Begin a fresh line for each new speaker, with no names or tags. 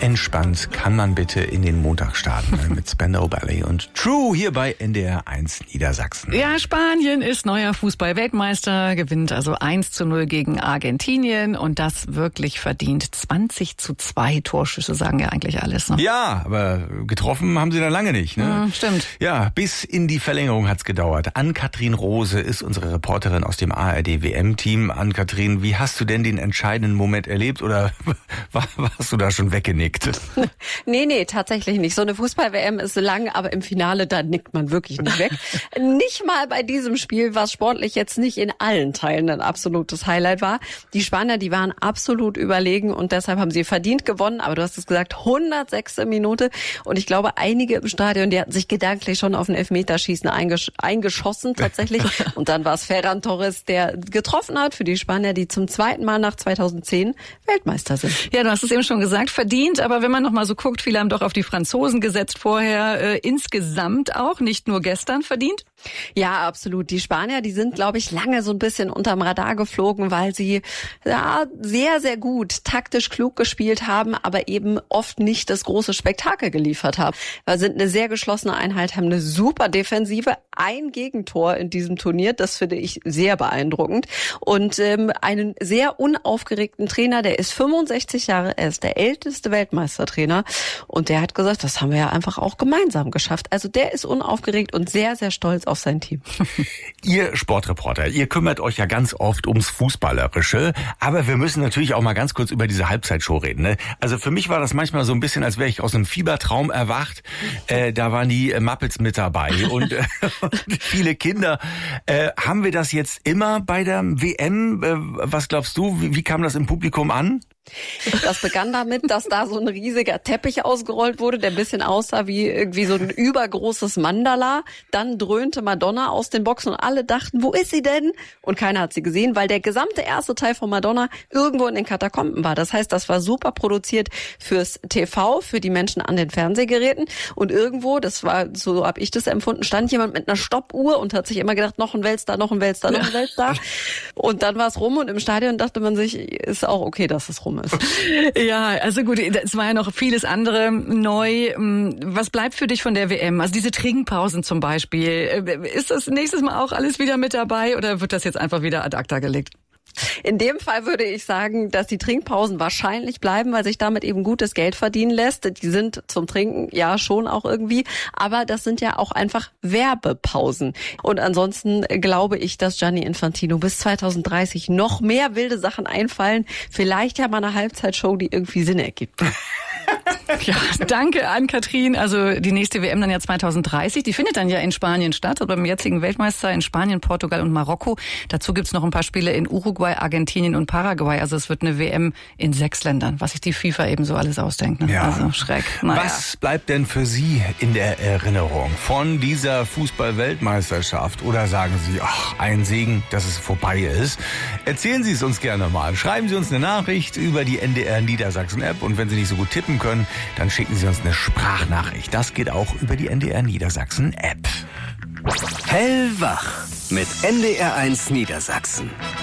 entspannt kann man bitte in den Montag starten mit Spandau Ballet und True hier bei NDR 1 Niedersachsen.
Ja, Spanien ist neuer Fußball-Weltmeister, gewinnt also 1:0 gegen Argentinien und das wirklich verdient. 20:2 Torschüsse sagen ja eigentlich alles. Ne?
Ja, aber getroffen haben sie da lange nicht. Ne?
Stimmt.
Ja, bis in die Verlängerung hat's gedauert. Ann-Kathrin Rose ist unsere Reporterin aus dem ARD-WM-Team. Ann-Kathrin, wie hast du denn den entscheidenden Moment erlebt oder warst du da schon weggenickt?
Nee, tatsächlich nicht. So eine Fußball-WM ist lang, aber im Finale, da nickt man wirklich nicht weg. Nicht mal bei diesem Spiel, was sportlich jetzt nicht in allen Teilen ein absolutes Highlight war. Die Spanier, die waren absolut überlegen und deshalb haben sie verdient gewonnen. Aber du hast es gesagt, 106. Minute. Und ich glaube, einige im Stadion, die hatten sich gedanklich schon auf ein Elfmeterschießen eingeschossen tatsächlich. Und dann war es Ferran Torres, der getroffen hat für die Spanier, die zum zweiten Mal nach 2010 Weltmeister sind.
Ja, du hast es eben schon gesagt, verdient. Aber wenn man noch mal so guckt, viele haben doch auf die Franzosen gesetzt vorher. Insgesamt auch, nicht nur gestern verdient?
Ja, absolut. Die Spanier, die sind, glaube ich, lange so ein bisschen unterm Radar geflogen, weil sie sehr, sehr gut taktisch klug gespielt haben, aber eben oft nicht das große Spektakel geliefert haben. Wir sind eine sehr geschlossene Einheit, haben eine super Defensive, ein Gegentor in diesem Turnier, das finde ich sehr beeindruckend. Und einen sehr unaufgeregten Trainer, der ist 65 Jahre, er ist der älteste Weltmeistertrainer und der hat gesagt, das haben wir ja einfach auch gemeinsam geschafft. Also der ist unaufgeregt und sehr, sehr stolz auf sein Team.
Ihr Sportreporter, ihr kümmert euch ja ganz oft ums Fußballerische, aber wir müssen natürlich auch mal ganz kurz über diese Halbzeitshow reden. Ne? Also für mich war das manchmal so ein bisschen, als wäre ich aus einem Fiebertraum erwacht. Da waren die Muppets mit dabei und viele Kinder. Haben wir das jetzt immer bei der WM? Was glaubst du, wie kam das im Publikum an?
Das begann damit, dass da so ein riesiger Teppich ausgerollt wurde, der ein bisschen aussah wie irgendwie so ein übergroßes Mandala. Dann dröhnte Madonna aus den Boxen und alle dachten, wo ist sie denn? Und keiner hat sie gesehen, weil der gesamte erste Teil von Madonna irgendwo in den Katakomben war. Das heißt, das war super produziert fürs TV, für die Menschen an den Fernsehgeräten. Und irgendwo, das war, so habe ich das empfunden, stand jemand mit einer Stoppuhr und hat sich immer gedacht, noch ein Weltstar, noch ein Weltstar, noch ein Weltstar. Und dann war es rum und im Stadion dachte man sich, ist auch okay, dass es rum ist.
Ja, also gut, es war ja noch vieles andere neu. Was bleibt für dich von der WM? Also diese Trinkpausen zum Beispiel. Ist das nächstes Mal auch alles wieder mit dabei oder wird das jetzt einfach wieder ad acta gelegt?
In dem Fall würde ich sagen, dass die Trinkpausen wahrscheinlich bleiben, weil sich damit eben gutes Geld verdienen lässt. Die sind zum Trinken ja schon auch irgendwie, aber das sind ja auch einfach Werbepausen. Und ansonsten glaube ich, dass Gianni Infantino bis 2030 noch mehr wilde Sachen einfallen. Vielleicht ja mal eine Halbzeitshow, die irgendwie Sinn ergibt.
Ja, danke Ann-Kathrin. Also die nächste WM dann ja 2030, die findet dann ja in Spanien statt, also beim jetzigen Weltmeister in Spanien, Portugal und Marokko. Dazu gibt's noch ein paar Spiele in Uruguay, Argentinien und Paraguay. Also es wird eine WM in 6 Ländern, was sich die FIFA eben so alles ausdenkt. Ne?
Ja.
Also schräg. Naja.
Was bleibt denn für Sie in der Erinnerung von dieser Fußball-Weltmeisterschaft? Oder sagen Sie, ach, ein Segen, dass es vorbei ist? Erzählen Sie es uns gerne mal. Schreiben Sie uns eine Nachricht über die NDR Niedersachsen App und wenn Sie nicht so gut tippen können, dann schicken Sie uns eine Sprachnachricht. Das geht auch über die NDR Niedersachsen App.
Hellwach mit NDR 1 Niedersachsen.